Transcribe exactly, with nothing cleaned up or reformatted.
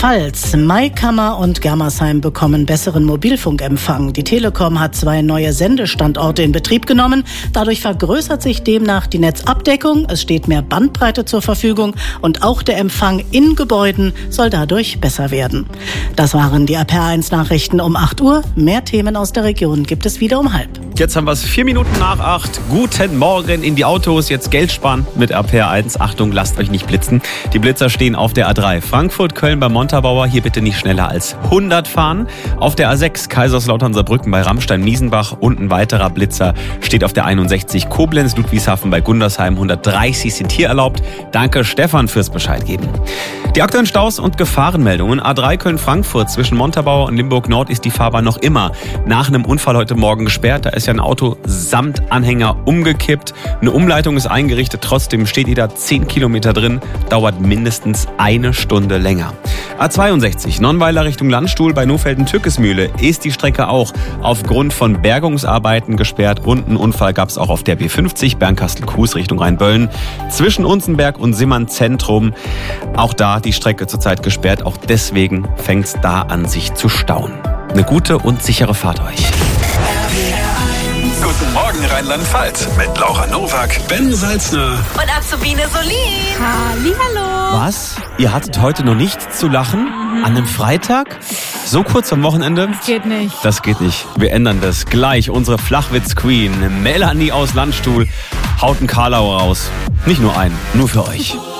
Rheinland-Pfalz. Maikammer und Germersheim bekommen besseren Mobilfunkempfang. Die Telekom hat zwei neue Sendestandorte in Betrieb genommen. Dadurch vergrößert sich demnach die Netzabdeckung. Es steht mehr Bandbreite zur Verfügung und auch der Empfang in Gebäuden soll dadurch besser werden. Das waren die R P R eins Nachrichten um acht Uhr. Mehr Themen aus der Region gibt es wieder um halb. Jetzt haben wir es vier Minuten nach acht. Guten Morgen in die Autos. Jetzt Geld sparen mit R P R eins. Achtung, lasst euch nicht blitzen. Die Blitzer stehen auf der A drei. Frankfurt, Köln bei Montabaur. Hier bitte nicht schneller als hundert fahren. Auf der A sechs Kaiserslautern-Saarbrücken bei Rammstein-Miesenbach. Und ein weiterer Blitzer steht auf der einundsechzig Koblenz, Ludwigshafen bei Gundersheim. hundertdreißig sind hier erlaubt. Danke Stefan fürs Bescheid geben. Die aktuellen Staus und Gefahrenmeldungen. A drei Köln-Frankfurt zwischen Montabaur und Limburg-Nord ist die Fahrbahn noch immer nach einem Unfall heute Morgen gesperrt. Da ist ja ein Auto samt Anhänger umgekippt. Eine Umleitung ist eingerichtet. Trotzdem steht ihr da zehn Kilometer drin. Dauert mindestens eine Stunde länger. A zweiundsechzig Nonnweiler Richtung Landstuhl bei Nohfelden-Türkesmühle ist die Strecke auch aufgrund von Bergungsarbeiten gesperrt. Und einen Unfall gab es auch auf der B fünfzig Bernkastel-Kues Richtung Rheinböllen. Zwischen Unzenberg und Simmern Zentrum. Auch da die Strecke zurzeit gesperrt. Auch deswegen fängt es da an, sich zu stauen. Eine gute und sichere Fahrt euch. Guten Morgen Rheinland-Pfalz mit Laura Nowak, Ben Salzner und Azubine Solin. Hallihallo. Was? Ihr hattet heute noch nichts zu lachen? Mhm. An einem Freitag? So kurz am Wochenende? Das geht nicht. Das geht nicht. Wir ändern das. Gleich unsere Flachwitz-Queen Melanie aus Landstuhl haut einen Karlauer raus. Nicht nur einen, nur für euch.